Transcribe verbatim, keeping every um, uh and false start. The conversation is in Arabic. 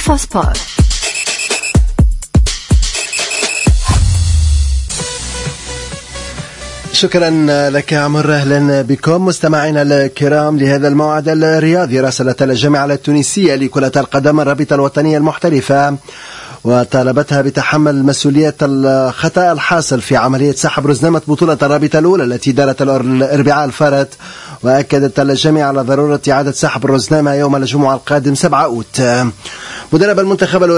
إنفوسبور. شكرا لك عمر. أهلا بكم مستمعينا الكرام لهذا الموعد الرياضي. راسلت الجامعة التونسية لكرة القدم الرابطة الوطنية المحترفة وطالبتها بتحمل مسؤولية الخطأ الحاصل في عملية سحب رزنامة بطولة الرابطة الأولى التي دارت الأربعاء الفارط، وأكدت الجامعة على ضرورة إعادة سحب الرزنامة يوم الجمعة القادم سبعة أوت. مدرب المنتخب